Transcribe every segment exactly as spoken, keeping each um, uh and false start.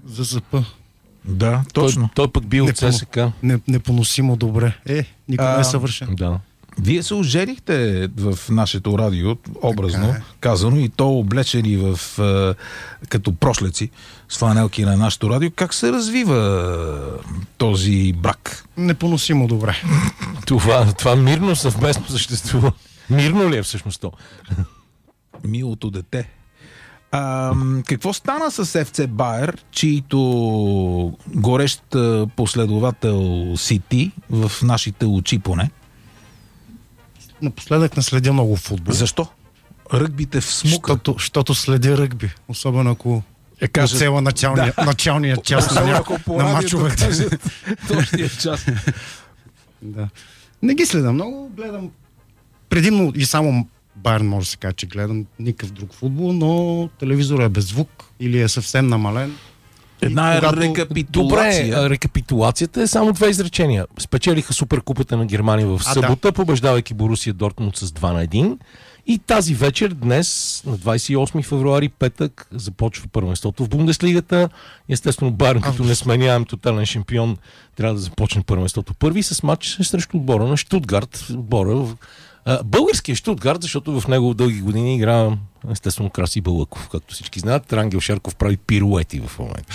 ЗСП. Да, точно. Той, той пък бил от ЦСКА. Не, непоносимо добре. Е, никой не е А, съвършен. Да. Вие се оженихте в нашето радио, образно Така е. казано, и то облечени в а, като прошлеци с фланелки на нашето радио. Как се развива а, този брак? Непоносимо добре. Това, това мирно съвместно съществува. Мирно ли е всъщност то? Милото дете. А, какво стана с Еф Це Байер, чието горещ а, последовател си ти в нашите очи поне? Напоследък не следя много футбол. Защо? Ръгбите в смука. Защото, защото следя ръгби. Особено ако Е, кажа, цела началния, да. началния час на, ня... на мачовете. Точния час. Да. Не ги следа много, гледам предимно и само Байерн може да се каже, че гледам никакъв друг футбол, но телевизорът е без звук или е съвсем намален. Една е когато- рекапитулация. Добре, рекапитулацията е само две изречения. Спечелиха Суперкупата на Германия в А, събота, побеждавайки Борусия Дортмунд с два на един. И тази вечер, днес, на двадесет и осми февруари, петък, започва първенството в Бундеслигата. Естествено, Байерн, като не сменяем тотален шампион, трябва да започне първенството първи с матч срещу отбора на Щутгарт. Отбора, а, българския Щутгарт, защото в него дълги години игра естествено Краси Балъков. Както всички знаят, Рангел Шарков прави пируети в момента.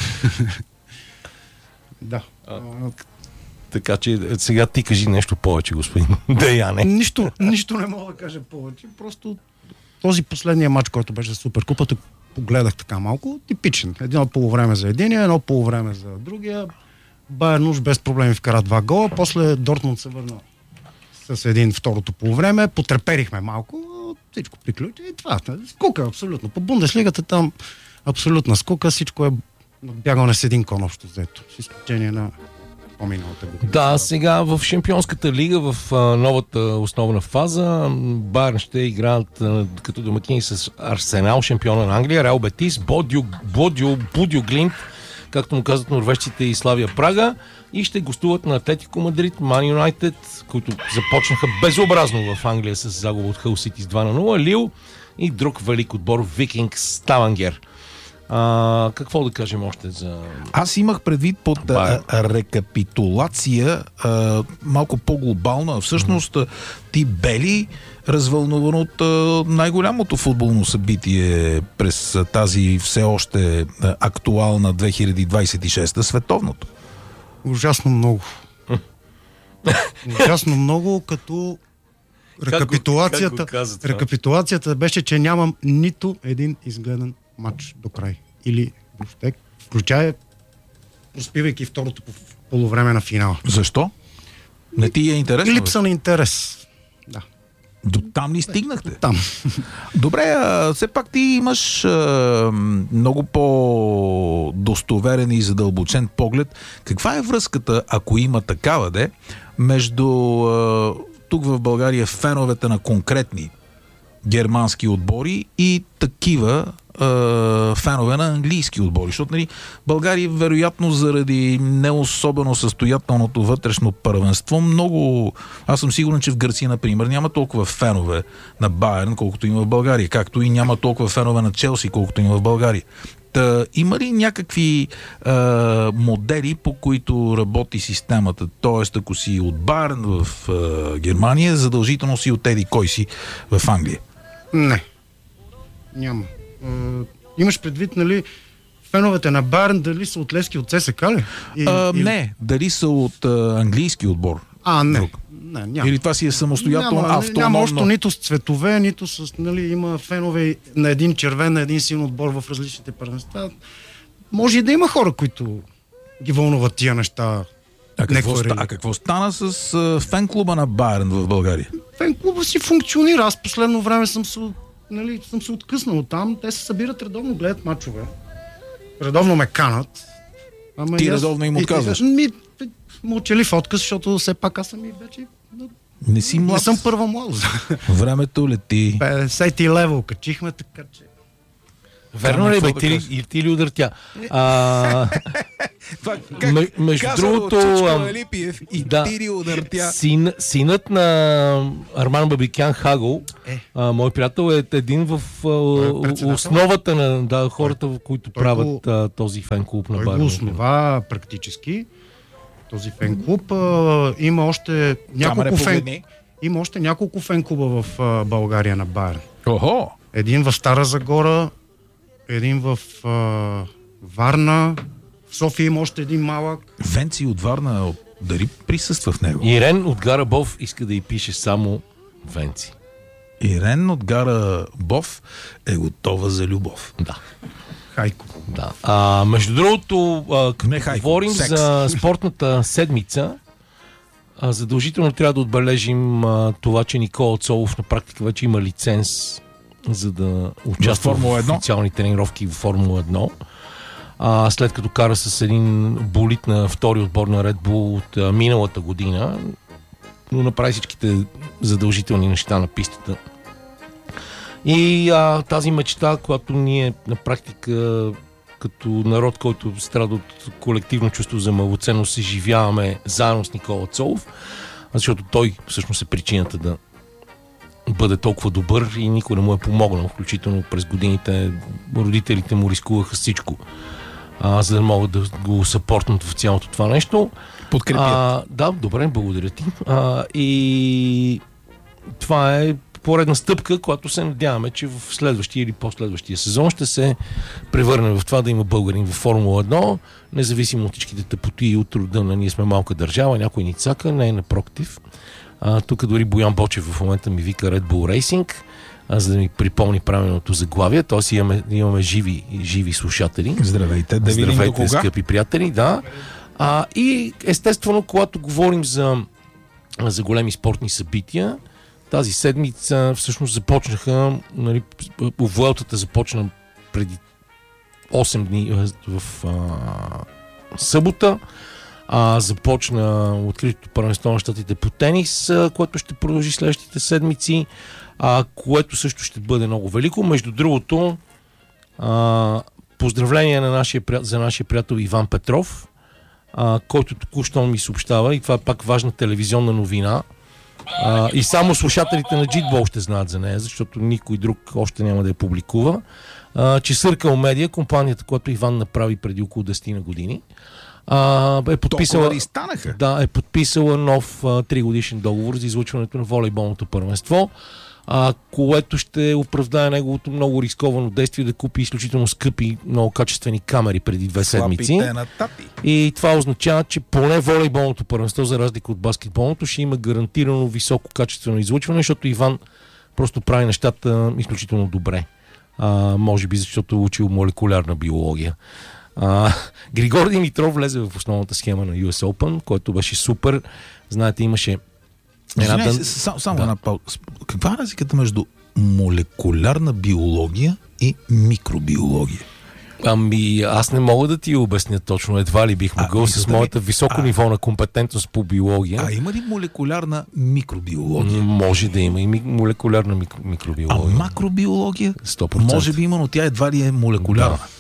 Да. Така че сега ти кажи нещо повече, господин Деяне. Нищо, нищо не мога да кажа повече. Просто този последния матч, който беше за Суперкупата, погледах така малко, типичен. Едно полувреме за единия, едно полувреме за другия. Байерн уж без проблеми вкара два гола, после Дортмунд се върна с един второто полувреме, потреперихме малко, всичко приключи и това. Скука, абсолютно. По Бундеслигата там абсолютна скука, всичко е надбягане с един кон общо взето, с изключение на по-миналата година. Да, сега в Шампионската лига, в а, новата основна фаза, Байерн ще играят а, като домакини с Арсенал, шампиона на Англия, Реал Бетис, Бодю, Бодю, Будю Глинт, както му казват норвежците, и Славия Прага, и ще гостуват на Атлетико Мадрид, Ман Юнайтед, които започнаха безобразно в Англия с загуба от Хъл Сити с два на нула, Лил и друг велик отбор Викинг Ставангер. А, какво да кажем още за... Аз имах предвид под а, а, рекапитулация а, малко по-глобална. Всъщност mm-hmm. ти бели развълнуван от а, най-голямото футболно събитие през а, тази все още а, актуална две хиляди двадесет и шеста световното. Ужасно много. Ужасно много, като рекапитулацията, как го каза това? рекапитулацията беше, че нямам нито един изгледан матч до край. Или въобще, включая проспивайки второто полувреме на финала. Защо? Не ти е интересно? Липса на интерес. Да. До там ли стигнахте? Там. Добре, а, все пак ти имаш а, много по-достоверен и задълбочен поглед. Каква е връзката, ако има такава, де, между а, тук в България феновете на конкретни германски отбори и такива е, фенове на английски отбори? Защото, нали, България, вероятно, заради не особено състоятелното вътрешно първенство, много... Аз съм сигурен, че в Гърция, например, няма толкова фенове на Байерн, колкото има в България, както и няма толкова фенове на Челси, колкото има в България. Та, има ли някакви е, модели, по които работи системата? Тоест, ако си от Байерн в е, Германия, задължително си от еди кой си в Англия? Не. Няма. Е, имаш предвид, нали, феновете на Байерн дали са от Левски, от ЦСКА ли? И, а, или... Не, дали са от а, английски отбор. А, не. Друг. Не, няма. Или това си е самостоятелно, няма, автономно? Няма още нито с цветове, нито с... Нали, има фенове на един червен, на един син отбор в различните първенства. Може и да има хора, които ги вълнуват тия неща. А какво, ста, а какво стана с а, фен-клуба на Байерн в България? Фен-клуба си функционира. Аз последно време съм се, нали, съм се откъснал от там. Те се събират редовно, гледат мачове. Редовно ме канат. Ама Ти аз... редовно им отказваш? Ми, мълчалив отказ, защото все пак аз съм и вече... Не си млад. Не съм първа младост. Времето лети. петдесет лева качихме, така че... Верно ли, бе, ти, или ти ли удар тя? А, Това как М- между другото, ам, Алипиев и да, Тирио Дъртя. син, синът на Арман Бабикян Хаго, Е. а, мой приятел, е един в а, председател? основата на да, хората, в които той правят го- а, този фен-клуб на Той го Байерн. основа практически. Този фен-клуб. А, има още няколко фен... погледни. Има още няколко фен-клуба в а, България на Байерн. Охо! Един в Стара Загора, един в а, Варна, в София има още един малък. Венци от Варна дали присъства в него? Ирен от Гарабов иска да й пише само Венци. Ирен от Гара Бов е готова за любов. Да. Хайко. Да. А, между другото, а, като Не хайко, говорим секс. за спортната седмица, а, задължително трябва да отбележим а, това, че Никола Цолов на практика вече има лиценз за да участва в, Формула едно. официални тренировки в Формула едно. А, след като кара с един болид на втори отбор на Red Bull от а, миналата година, но направи всичките задължителни неща на пистата. И а, тази мечта, която ние на практика като народ, който страда от колективно чувство за малоценност, се живяваме заедно с Никола Цолов, защото той всъщност е причината да бъде толкова добър и никой не му е помогнал, включително през годините родителите му рискуваха всичко, а, за да могат да го съпортнат в цялото това нещо. Подкрепят. А, да, добре, благодаря ти. А, и това е поредна стъпка, която се надяваме, че в следващия или последващия сезон ще се превърне в това да има българин в Формула едно, независимо от всичките тъпоти и от труда на ние сме малка държава, някой ни цака, не е напротив. А, тук дори Боян Бочев в момента ми вика Red Bull Racing, а, за да ми припомни правилното заглавие, т.е. имаме, имаме живи, живи слушатели. Здравейте, да видим до Здравейте, кога. скъпи приятели, да. А, и естествено, когато говорим за, за големи спортни събития, тази седмица всъщност започнаха, нали, Vueltата започна преди осем дни в а, събота. А, започна откритото първенство на щатите по тенис, а, което ще продължи следващите седмици, а, което също ще бъде много велико. Между другото, а, поздравление на нашия, за нашия приятел Иван Петров, а, който току-що ми съобщава, и това е пак важна телевизионна новина, а, и само слушателите на Джитбол ще знаят за нея, защото никой друг още няма да я публикува, а, че Circle Media, компанията, която Иван направи преди около десет на години, а, е подписала, Толкова ли станаха? да, е подписала нов а, тригодишен договор за излъчването на волейболното първенство, а, което ще оправдае неговото много рисковано действие да купи изключително скъпи, много качествени камери преди две седмици. Слапите на тати. И това означава, че поне волейболното първенство, за разлика от баскетболното, ще има гарантирано високо качествено излъчване, защото Иван просто прави нещата изключително добре. А, може би защото е учил молекулярна биология. А, Григор Димитров влезе в основната схема на Ю Ес Open, който беше супер. Знаете, имаше Извинявай една... се, само, само Да. една пауза. Каква е разликата между молекулярна биология и микробиология? Ами, аз не мога да ти обясня точно, едва ли бих могъл А, с дали- моята високо а- ниво на компетентност по биология. А има ли молекулярна микробиология? М, Може да има и ми- молекулярна мик- А микробиология. макробиология? сто процента. Може би има, но тя едва ли е молекулярна. Да.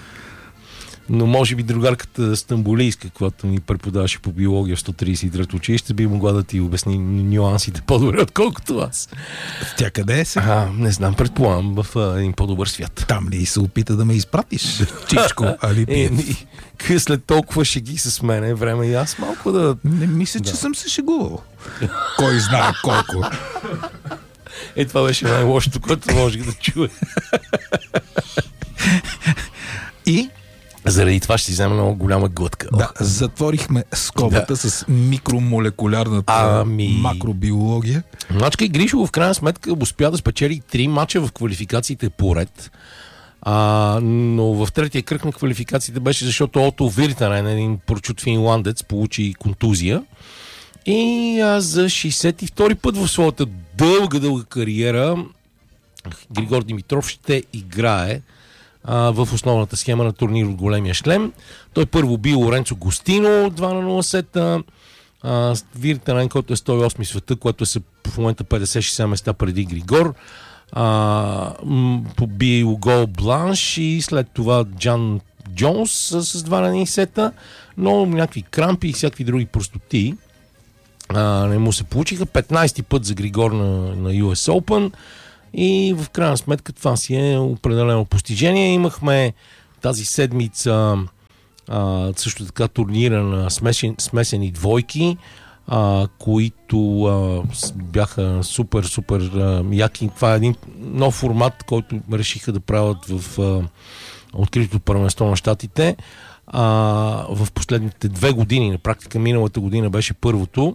Но може би другарката Стамбулийска, която ни преподаваше по биология в сто тридесет и трето училище, би могла да ти обясни нюансите по-добре, отколкото аз. Тя къде е сега? А, не знам, предполагам, в а, един по-добър свят. Там ли се опита да ме изпратиш? Чичко, али Е, пие? ми, къ- след толкова шеги с мен е време и аз малко да... Не мисля, че Да. съм се шегувал. Кой знае колко. Е, това беше най-лошото, което можех да чуя. И Заради това ще си взема много голяма глътка. да, затворихме скобата Да. с микромолекулярната Ами- макробиология. Мачка и Гришо в крайна сметка успя да спечели три мача в квалификациите поред. А, но в третия кръг на квалификациите беше, защото Ото Виртанен, един прочут финландец, получи контузия. И а, за шейсет и втори път в своята дълга, дълга кариера Григор Димитров ще играе а, в основната схема на турнир от големия шлем. Той първо би Лоренцо Гостино два на нула сета. Uh, Виртанен, който е сто и осми света, което е в момента петдесет шейсет места преди Григор. Uh, м- поби Уго Бланш и след това Джан Джонс с, с два на един сета, но някакви крампи и всякакви други простоти а, не му се получиха. петнайсети път за Григор на, на Ю Ес Open и в крайна сметка това си е определено постижение. Имахме тази седмица а, също така турнира на смесени, смесени двойки, а, които а, бяха супер, супер а, яки. Това е един нов формат, който решиха да правят в а, откритото първенство на щатите. А, в последните две години, на практика миналата година беше първото,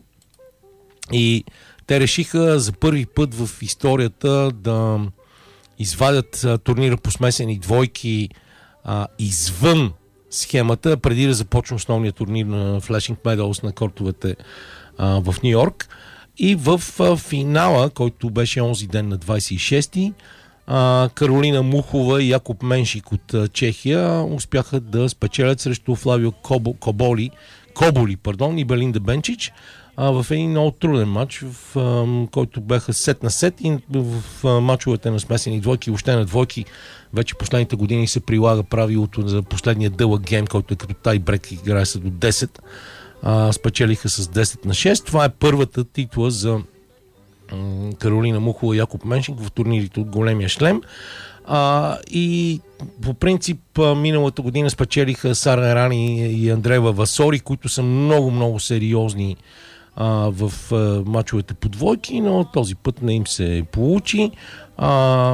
и те решиха за първи път в историята да извадят а, турнира по смесени двойки а, извън схемата, преди да започне основния турнир на Flashing Meadows на кортовете а, в Ню Йорк. И в а, финала, който беше онзи ден на двайсет и шести, а, Каролина Мухова и Якоб Меншик от а, Чехия успяха да спечелят срещу Флавио Кобо, Коболи, Коболи пардон, и Белинда Бенчич а, в един много труден матч, в а, който бяха сет на сет, и в а, матчовете на смесени двойки, въобще на двойки, вече последните години се прилага правилото за последния дълъг гейм, който е като тайбрек, играе се до десет. А, спечелиха с десет на шест. Това е първата титла за м- Каролина Мухова и Якоб Меншик в турнирите от големия шлем. А, и по принцип миналата година спечелиха Сара Ерани и Андреева Васори, които са много-много сериозни а, в а, мачовете по двойки, но този път не им се получи. А,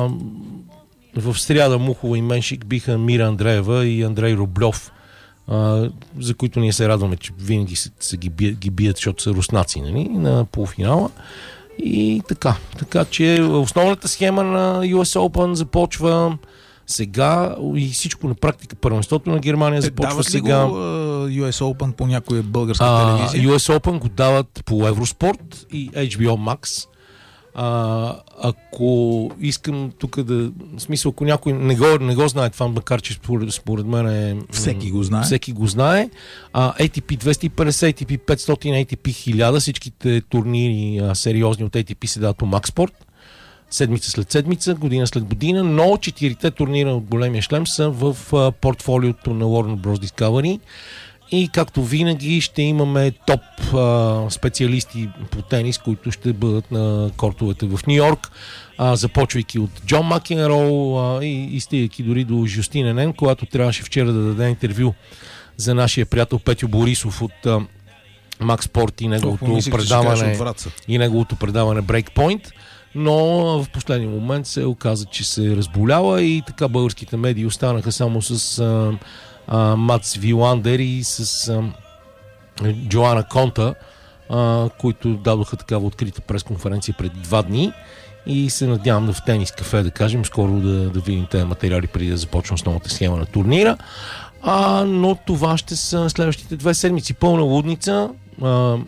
в сряда Мухова и Меншик биха Мира Андреева и Андрей Рублев, а, за които ние се радваме, че винаги се, се ги, бият, ги бият, защото са руснаци, нали, на полуфинала. И така. Така че основната схема на Ю Ес Open започва сега и всичко на практика. Първенството на Германия започва дават ли сега. го uh, Ю Ес Open по някоя българска а, телевизия? Ю Ес Open го дават по Евроспорт и Ейч Би О Max. А, ако искам тук да... В смисъл, ако някой не го, не го знае това, макар че според, според мен е... Всеки го знае. Всеки го знае. А, Ей Ти Пи двеста и петдесет, Ей Ти Пи петстотин, Ей Ти Пи хиляда, всичките турнири а, сериозни от Ей Ти Пи се дават по Макспорт. Седмица след седмица, година след година, но четирите турнира от големия шлем са в а, портфолиото на Warner Bros. Discovery. И както винаги ще имаме топ а, специалисти по тенис, които ще бъдат на кортовете в Ню Йорк, а, започвайки от Джон Макенроу а, и, и стигайки дори до Жустин Енен, когато трябваше вчера да даде интервю за нашия приятел Петю Борисов от а, Макс Спорт и неговото помислих, предаване и неговото предаване Breakpoint, но в последния момент се оказа, че се разболява и така българските медии останаха само с а, Uh, Мац Виландер и с uh, Джоана Конта, uh, които дадоха такава открита пресконференция преди два дни, и се надявам да в Тенис кафе, да кажем, скоро да, да видим тези материали преди да започне основната схема на турнира. Uh, но това ще са следващите две седмици. Пълна лудница. Uh,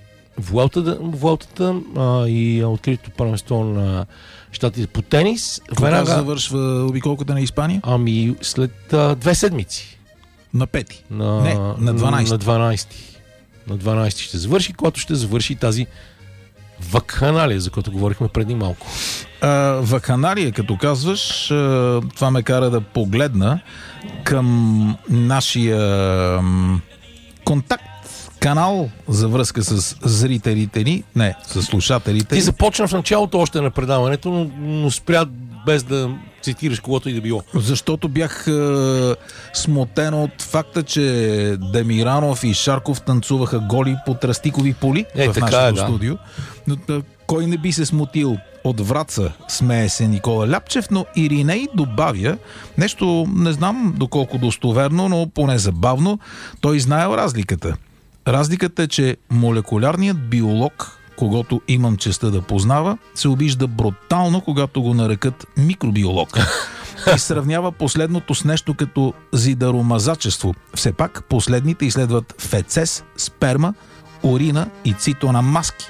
Вуелтата uh, и откритото първенство на щатите по тенис. Кога Веднага... завършва обиколката на Испания? Ами след uh, две седмици. На пети? На, Не, на дванайсети. На дванайсети. На дванайсети ще завърши, когато ще завърши тази вакханалия, за която говорихме преди малко. А, вакханалия, като казваш, а, това ме кара да погледна към нашия м, контакт, канал за връзка с зрителите ни, не, с слушателите. Ти започна в началото още на предаването, но, но спря без да цитираш когото и да било. Защото бях е, смутен от факта, че Демиранов и Шарков танцуваха голи по тръстикови поли е, в нашето е, да. студио. Но, е, кой не би се смутил? От Враца смее се Никола Ляпчев, но Ириней добавя нещо, не знам доколко достоверно, но поне забавно. Той знаел разликата. Разликата е, че молекулярният биолог, когото имам честта да познава, се обижда брутално, когато го нарекат микробиолог. И сравнява последното с нещо като зидаромазачество. Все пак последните изследват фецес, сперма, урина и цитонамаски.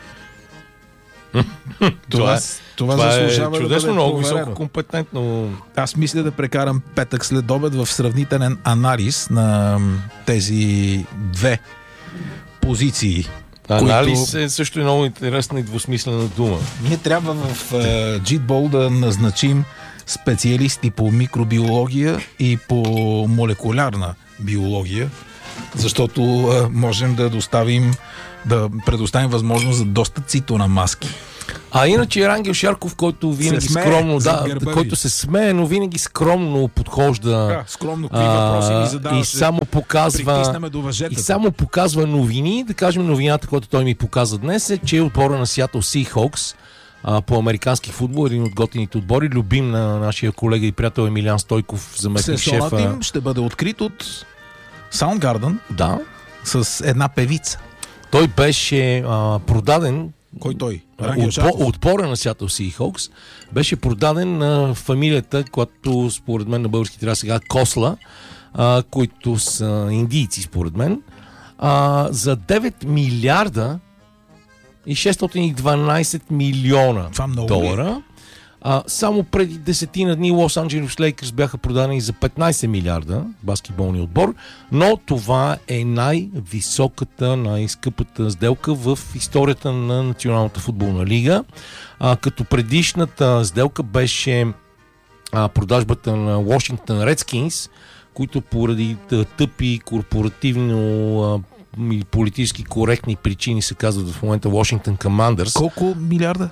Това, това, това заслужава е чудесно, да много високо компетентно. Аз мисля да прекарам петък след обед в сравнителен анализ на тези две позиции. Анализ които... е също много интересна и двусмислена дума. Ние трябва в uh, Джитбол да назначим специалисти по микробиология и по молекулярна биология, защото а, можем да доставим, да предоставим възможност за доста цитона маски. А иначе Рангел Шарков, който винаги смее скромно, зад да, гърба ви. който се смее, но винаги скромно подхожда. Да, скромно какви въпроси ни задаваше. И само показва Притиснаме до въжетата. и само показва новини. Да кажем, новината, която той ми показа днес, е, че отбора на Сиатъл Сихокс по американски футбол, един от готините отбори, любим на нашия колега и приятел Емилиан Стойков, заместник Сезонът шефа. им ще бъде открит от Soundgarden Да. с една певица. Той беше а, продаден. Кой той? Отбо, отбора на Сиатъл Сихокс беше продаден на фамилията, която според мен на български трябва сега Косла, а, които са индийци според мен, а, за девет милиарда и шестстотин и дванадесет милиона долара. А, само преди десетина дни Лос Анджелес Лейкърс бяха продадени за петнадесет милиарда, баскетболния отбор, но това е най-високата, най-скъпата сделка в историята на Националната футболна лига, а, като предишната сделка беше а, продажбата на Washington Redskins, които поради тъпи корпоративно а, и политически коректни причини се казват в момента Washington Commanders. Колко милиарда?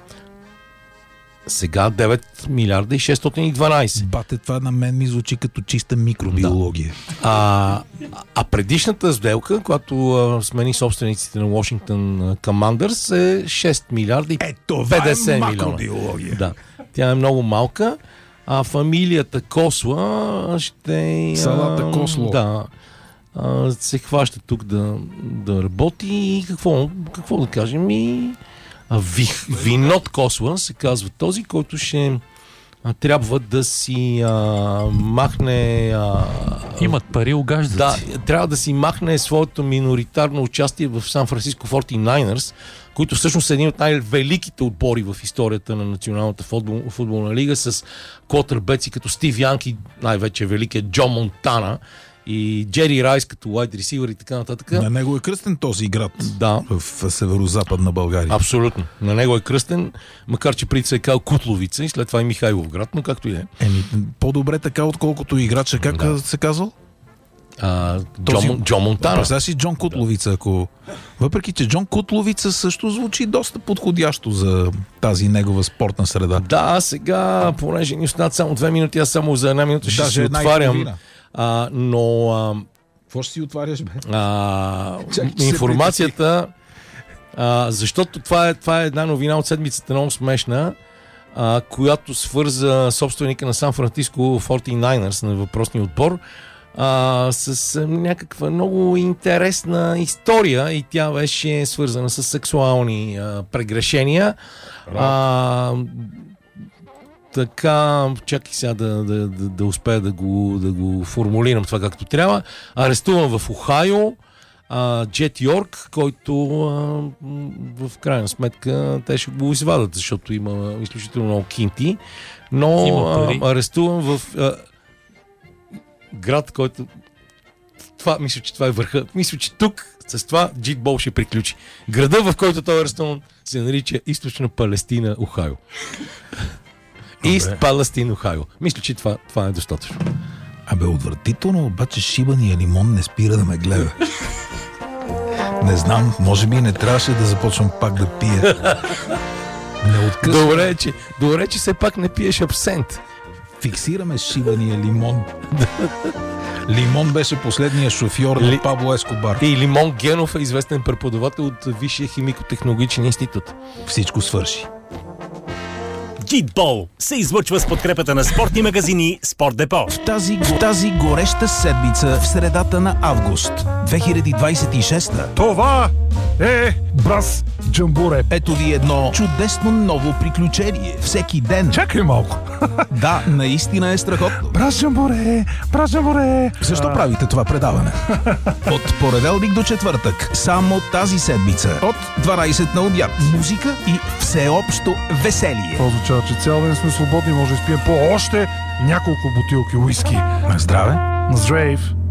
Сега девет милиарда и шестстотин и дванадесет. Бате, това на мен ми звучи като чиста микробиология. Да. А, а предишната сделка, която а, смени собствениците на Washington Commanders, е шест милиарда и петдесет милиона. Да. Тя е много малка. А фамилията Косла ще... Салата Косло. Да. А, се хваща тук да, да работи и какво, какво да кажем и... Ви, Винод Косла се казва този, който ще а, трябва да си а, махне... А, Имат пари, огаждат да, си. трябва да си махне своето миноритарно участие в Сан Франциско форти найнърс, които всъщност са един от най-великите отбори в историята на Националната футбол, футболна лига, с квотърбеци като Стив Янки, най-вече великият Джо Монтана, и Джери Райс като wide receiver и така нататък. На него е кръстен този град, да, в северо-западна България. Абсолютно. На него е кръстен, макар че преди се е казал Кутловица и след това и Михайловград, но както и е. Еми, по-добре така, отколкото играча. Как Да. се казал? А, Този- Джо, Джо Монтана. Представя си Джон Кутловица, ако... Въпреки, че Джон Кутловица също звучи доста подходящо за тази негова спортна среда. Да, сега, понеже ни останат само две минути, аз само за една минута ще Даже си една и отварям. половина. А, но а, Какво ще си отваряш, бе? а, Чакай, че се информацията, а, защото това е, това е една новина от седмицата, много смешна, а, която свърза собственика на Сан Франциско форти найнърс на въпросния отбор а, с а, някаква много интересна история и тя беше свързана с сексуални а, прегрешения. А, така, чакай сега да, да, да, да успея да го, да го формулирам това както трябва. Арестуван в Охайо а, Джет Йорк, който а, в крайна сметка те ще го извадат, защото има изключително много кинти, но Има пари. а, арестуван в а, град, който това, мисля, че това е върха. Мисля, че тук с това джитбол ще приключи. Града, в който той е арестуван, се нарича Източна Палестина, Охайо. Ист Палестин, Охайо. Мисля, че това, това е достатъчно. Абе, отвратително, обаче шибания лимон не спира да ме гледа. Не знам, може би не трябваше да започвам пак да пия. Не откъсвам. Добре, че, добре, че все пак не пиеш абсент. Фиксираме шибания лимон. Лимон беше последния шофьор Ли- на Пабло Ескобар. И Лимон Генов е известен преподавател от Висшия химико-технологичен институт. Всичко свърши. Джитбол се излъчва с подкрепата на спортни магазини Спорт Депо. В тази, тази гореща седмица в средата на август две хиляди двадесет и шеста Това е Брас Джамбуре. ето ви едно чудесно ново приключение. Всеки ден. Чакай малко. Да, наистина е страхотно. Брас Джамбуре, Брас Джамбуре. Защо правите това предаване? От понеделник до четвъртък, само тази седмица, от дванадесет на обяд, музика и всеобщо веселие. Това означава, че цял ден сме свободни, може да изпием по още няколко бутилки уиски. На здраве! На здравейв!